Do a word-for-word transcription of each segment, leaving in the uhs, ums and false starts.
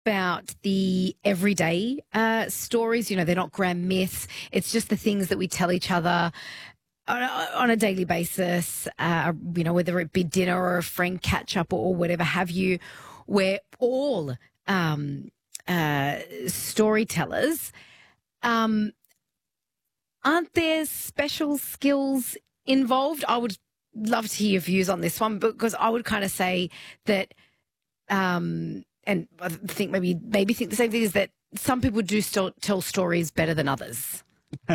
about the everyday uh, stories. You know, they're not grand myths. It's just the things that we tell each other on a, on a daily basis, uh, you know, whether it be dinner or a friend catch up or whatever have you. We're all um, uh, storytellers. Um, aren't there special skills involved? I would love to hear your views on this one, because I would kind of say that, um, and I think maybe maybe think the same thing, is that some people do still tell stories better than others.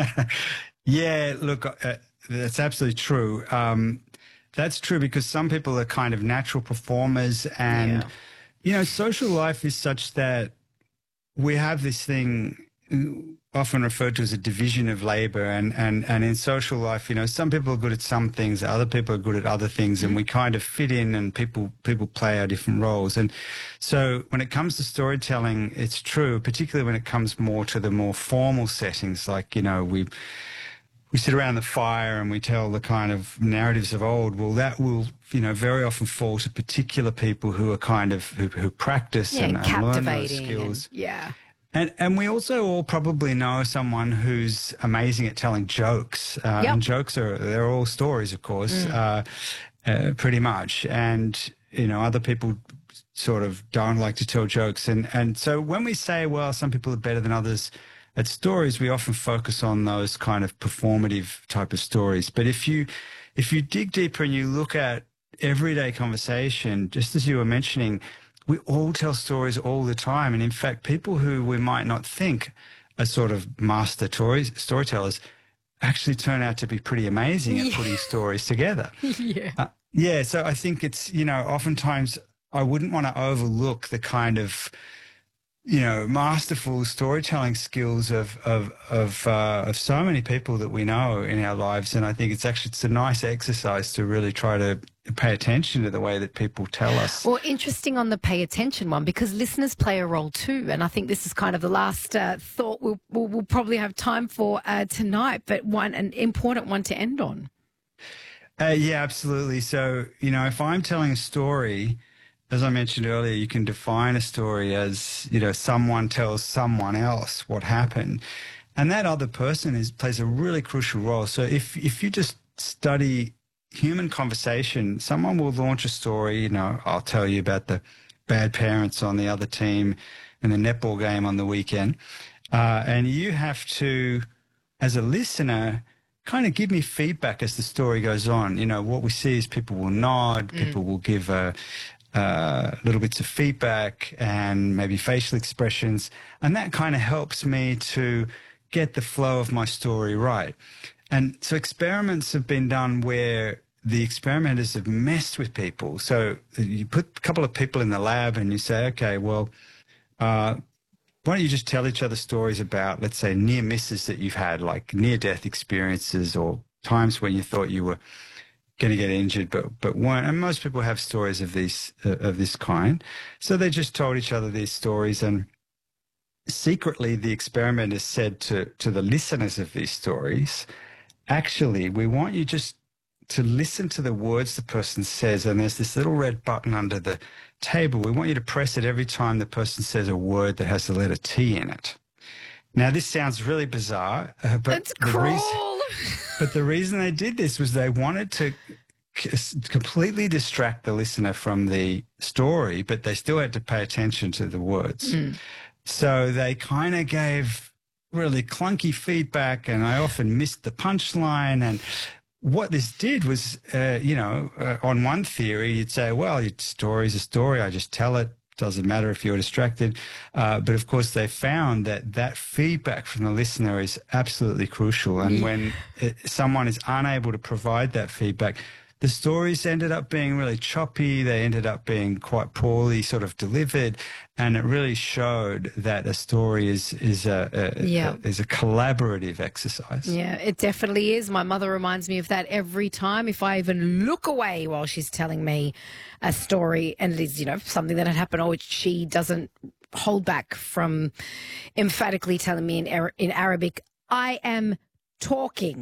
Yeah, look, uh, that's absolutely true. Um, that's true because some people are kind of natural performers, and Yeah. you know, social life is such that we have this thing often referred to as a division of labor, and, and, and in social life, you know, some people are good at some things, other people are good at other things, and we kind of fit in, and people, people play our different roles. And so when it comes to storytelling, it's true, particularly when it comes more to the more formal settings, like, you know, we, we sit around the fire and we tell the kind of narratives of old. Well, that will, you know, very often fall to particular people who are kind of, who, who practice Yeah, and, and and learn those captivating. skills. And, yeah. And, and we also all probably know someone who's amazing at telling jokes. Uh, Yep. And jokes are, they're all stories, of course, Mm. uh, uh, pretty much. And, you know, other people sort of don't like to tell jokes. And, and so when we say, well, some people are better than others at stories, we often focus on those kind of performative type of stories. But if you, if you dig deeper and you look at everyday conversation, just as you were mentioning, we all tell stories all the time. And in fact, people who we might not think are sort of master stories, storytellers actually turn out to be pretty amazing at Yeah. putting stories together. Yeah. Uh, yeah. So I think it's, you know, oftentimes I wouldn't want to overlook the kind of, you know, masterful storytelling skills of of of, uh, of so many people that we know in our lives. And I think it's actually, it's a nice exercise to really try to pay attention to the way that people tell us. Well, interesting on the pay attention one, because listeners play a role too. And I think this is kind of the last uh, thought we'll, we'll, we'll probably have time for uh, tonight, but one, an important one to end on. Uh, yeah, absolutely. So, you know, if I'm telling a story, as I mentioned earlier, you can define a story as, you know, someone tells someone else what happened. And that other person is plays a really crucial role. So if, if you just study human conversation, someone will launch a story, you know, I'll tell you about the bad parents on the other team in the netball game on the weekend. Uh, and you have to, as a listener, kind of give me feedback as the story goes on. You know, what we see is people will nod, Mm. people will give a, uh, little bits of feedback and maybe facial expressions. And that kind of helps me to get the flow of my story right. And so experiments have been done where the experimenters have messed with people. So you put a couple of people in the lab and you say, okay, well, uh, why don't you just tell each other stories about, let's say, near misses that you've had, like near-death experiences or times when you thought you were going to get injured but but weren't. And most people have stories of these uh, of this kind. So they just told each other these stories, and secretly the experimenters said to to the listeners of these stories, actually, we want you just to listen to the words the person says, and there's this little red button under the table. We want you to press it every time the person says a word that has the letter T in it. Now, this sounds really bizarre, uh, but That's the cruel. reason, but the reason they did this was they wanted to c- completely distract the listener from the story, but they still had to pay attention to the words. Mm. So they kind of gave really clunky feedback, and I often missed the punchline. And what this did was, uh, you know, uh, on one theory, you'd say, well, your story's a story. I just tell it. Doesn't matter if you're distracted. Uh, but of course, they found that that feedback from the listener is absolutely crucial. And Yeah. when it, someone is unable to provide that feedback, the stories ended up being really choppy. They ended up being quite poorly sort of delivered. And it really showed that a story is, is a, a, Yeah. a is a collaborative exercise. Yeah, it definitely is. My mother reminds me of that every time. If I even look away while she's telling me a story, and it is, you know, something that had happened, or she doesn't hold back from emphatically telling me in, Ar- in Arabic, I am talking.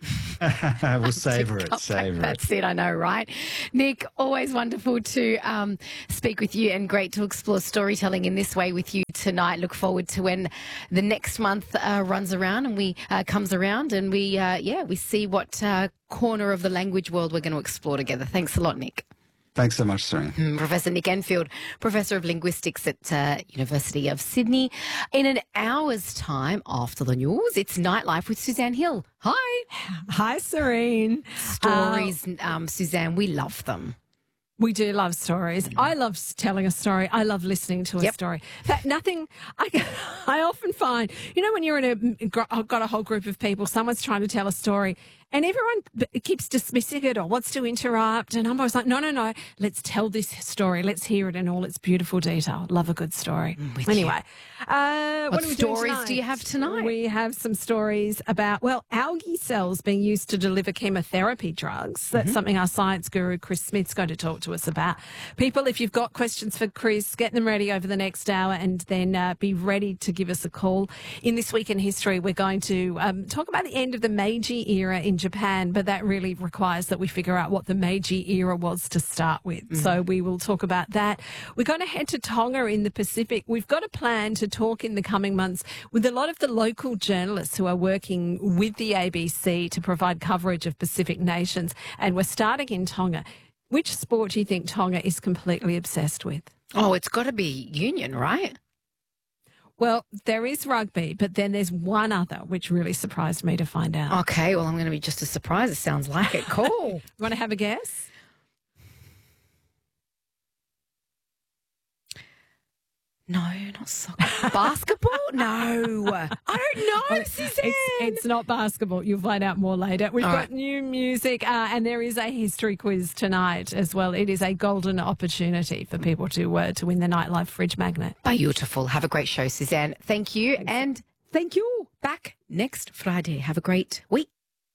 We'll savour it, savour it. That's it, I know, right? Nick, always wonderful to um, speak with you and great to explore storytelling in this way with you tonight. Look forward to when the next month uh, runs around and we uh, comes around and we, uh, yeah, we see what uh, corner of the language world we're going to explore together. Thanks a lot, Nick. Thanks so much, Serene. Mm, Professor Nick Enfield, Professor of Linguistics at uh, University of Sydney. In an hour's time after the news, it's Nightlife with Suzanne Hill. Hi. Hi, Serene. Stories, Uh, um, Suzanne, we love them. we do love stories. I love s- telling a story. I love listening to a Yep. story. In fact, nothing, I, I often find, you know, when you're in a, got a whole group of people, someone's trying to tell a story and everyone b- keeps dismissing it or wants to interrupt. And I'm always like, no, no, no, let's tell this story. Let's hear it in all its beautiful detail. Love a good story. with Anyway, uh, what, What are we doing stories tonight? do you have tonight? We have some stories about, well, algae cells being used to deliver chemotherapy drugs. That's Mm-hmm. something our science guru, Chris Smith's going to talk to us about. People, if you've got questions for Chris, get them ready over the next hour and then uh, be ready to give us a call. In This Week in History, we're going to um, talk about the end of the Meiji era in Japan, but that really requires that we figure out what the Meiji era was to start with. Mm-hmm. So we will talk about that. We're going to head to Tonga in the Pacific. We've got a plan to talk in the coming months with a lot of the local journalists who are working with the A B C to provide coverage of Pacific nations. And we're starting in Tonga. Which sport do you think Tonga is completely obsessed with? Oh, it's got to be Union, right? Well, there is rugby, but then there's one other which really surprised me to find out. Okay, well, I'm going to be just as surprised. It sounds like it. Cool. You want to have a guess? No, not soccer. Basketball? No. I don't know, Suzanne. It's, it's not basketball. You'll find out more later. We've All got right. new music uh, and there is a history quiz tonight as well. It is a golden opportunity for people to uh, to win the Nightlife fridge magnet. Beautiful. Have a great show, Suzanne. Thank you. And thank you. Back next Friday. Have a great week.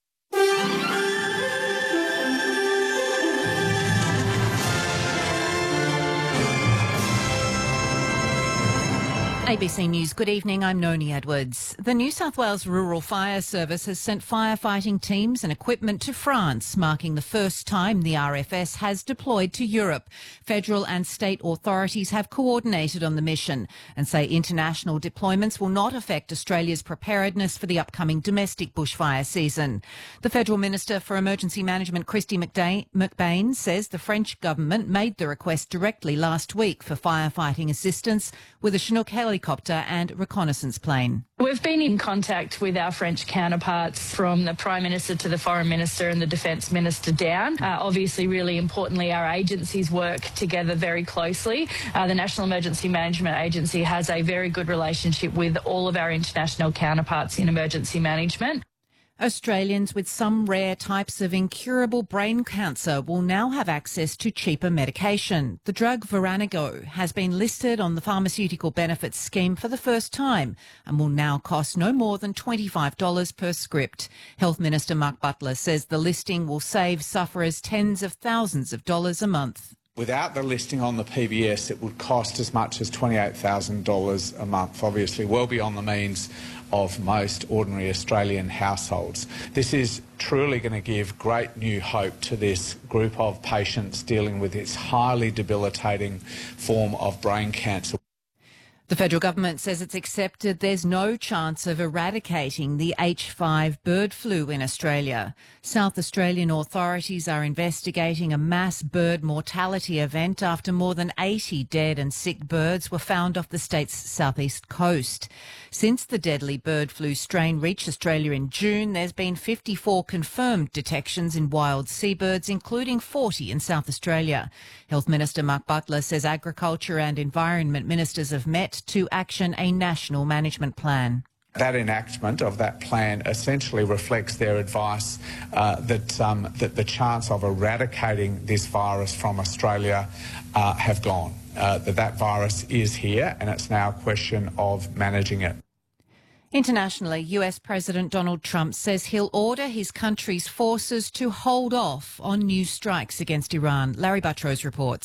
A B C News, good evening, I'm Noni Edwards. The New South Wales Rural Fire Service has sent firefighting teams and equipment to France, marking the first time the R F S has deployed to Europe. Federal and state authorities have coordinated on the mission and say international deployments will not affect Australia's preparedness for the upcoming domestic bushfire season. The Federal Minister for Emergency Management, Christy McDa- McBain, says the French government made the request directly last week for firefighting assistance with a Chinook helicopter and reconnaissance plane. We've been in contact with our French counterparts, from the Prime Minister to the Foreign Minister and the Defence Minister down. Uh, obviously, really importantly, our agencies work together very closely. Uh, the National Emergency Management Agency has a very good relationship with all of our international counterparts in emergency management. Australians with some rare types of incurable brain cancer will now have access to cheaper medication. The drug Veranigo has been listed on the Pharmaceutical Benefits Scheme for the first time and will now cost no more than twenty-five dollars per script. Health Minister Mark Butler says the listing will save sufferers tens of thousands of dollars a month. Without the listing on the P B S, it would cost as much as twenty-eight thousand dollars a month, obviously well beyond the means of most ordinary Australian households. This is truly going to give great new hope to this group of patients dealing with this highly debilitating form of brain cancer. The federal government says it's accepted there's no chance of eradicating the H five bird flu in Australia. South Australian authorities are investigating a mass bird mortality event after more than eighty dead and sick birds were found off the state's southeast coast. Since the deadly bird flu strain reached Australia in June, there's been fifty-four confirmed detections in wild seabirds, including forty in South Australia. Health Minister Mark Butler says Agriculture and Environment Ministers have met to action a national management plan. That enactment of that plan essentially reflects their advice uh, that, um, that the chance of eradicating this virus from Australia uh, have gone, uh, that that virus is here and it's now a question of managing it. Internationally, U S President Donald Trump says he'll order his country's forces to hold off on new strikes against Iran. Larry Buttrose reports.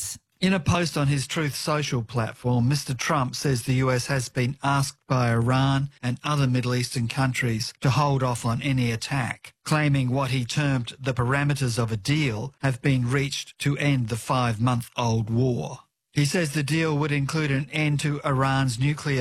In a post on his Truth Social platform, Mister Trump says the U S has been asked by Iran and other Middle Eastern countries to hold off on any attack, claiming what he termed the parameters of a deal have been reached to end the five-month-old war. He says the deal would include an end to Iran's nuclear